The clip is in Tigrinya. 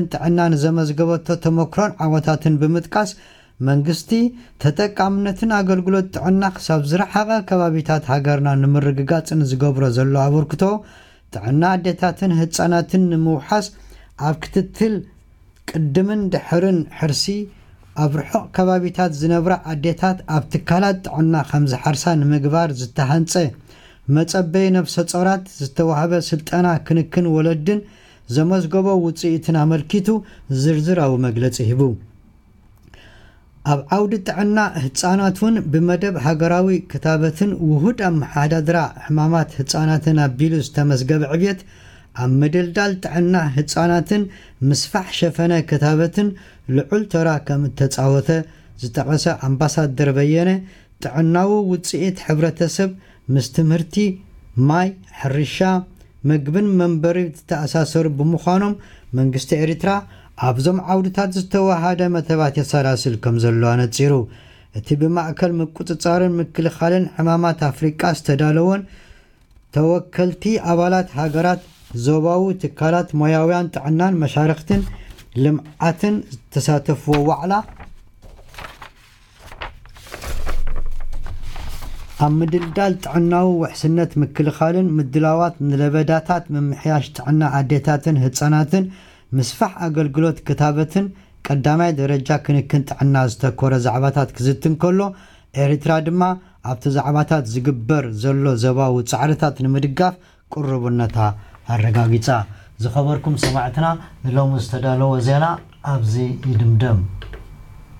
ጥዕናን ዘመዝገበቶ ተመክሮን ዓወታትን ብምጥቃስ መንግስቲ ተጠቃምነትን አገልግሎት ጥዕና ክሳብ ዝረሓቐ ከባቢታት ሃገርና ንምርግጋጽን ዝገብሮ ዘሎ አበርክቶ ጥዕና አዴታትን ህፃናትን ንምውሓስ ኣብ ክትትል ቅድምን ድሕርን ሕርሲ ኣብ ርሑቕ ከባቢታት ዝነብራ አዴታት ኣብ ትካላት ጥዕና ከም ዝሓርሳ ንምግባር ዝተሃንጸ መጸበይ ነፍሰ ጾራት ዝተዋህበ ስልጠና ክንክን ወለድን ዘመዝገቦ ውጽኢትን አመልኪቱ ዝርዝራዊ መግለጺ ሂቡ ኣብ ዓውዲ ጥዕና ህፃናትን ብመደብ ሃገራዊ ክታበትን ውሁድ አመሓዳድራ ሕማማት ህፃናትን አቢሉ ዝተመዝገበ ዕብየት ኣብ ምድልዳል ጥዕና ህፃናትን ምስፋሕ ሸፈነ ክታበትን ልዑል ተራ ከም ተጻወተ ዝጠቐሰ አምባሳደር በየነ ጥዕናዊ ውጽኢት ሕብረተሰብ ምስ ትምህርቲ ማይ ሕርሻ ምግብን መንበሪ ተኣሳሰሩ ብምዃኖም መንግስቲ ኤርትራ ኣብዞም ዓውድታት ዝተዋሃደ መተባት የሰላስል ከም ዘሎ ነፂሩ እቲ ብማእከል ምቁጽጻርን ምክልኻልን ሕማማት አፍሪቃ ዝተዳለወን ተወከልቲ አባላት ሃገራት ዞባዊ ትካላት ሞያውያን ጥዕናን መሻርክትን ልምዓትን ተሳተፍዎ ዋዕላ ኣብ ምድልዳል ጥዕናዊ ውሕስነት ምክልኻልን ምድላዋት ንለበዳታት ምምሕያሽ ጥዕና አዴታትን ህፃናትን ምስፋሕ አገልግሎት ክታበትን ቀዳማይ ደረጃ ክንክን ጥዕና ዝተኮረ ዛዕባታት ክዝትን ከሎ ኤርትራ ድማ ኣብቲ ዛዕባታት ዝግበር ዘሎ ዘባዊ ጻዕርታት ንምድጋፍ ቁርብነታ አረጋጊጻ ዝኸበርኩም ሰማዕትና ንሎሙ ዝተዳለወ ዜና ኣብዚ ይድምደም